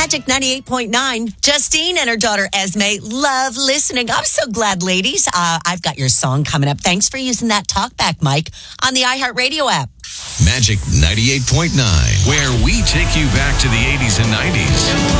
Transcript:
Magic 98.9. Justine and her daughter Esme love listening. I'm so glad, ladies. I've got your song coming up. Thanks for using that talkback mic on the iHeartRadio app. Magic 98.9, where we take you back to the 80s and 90s.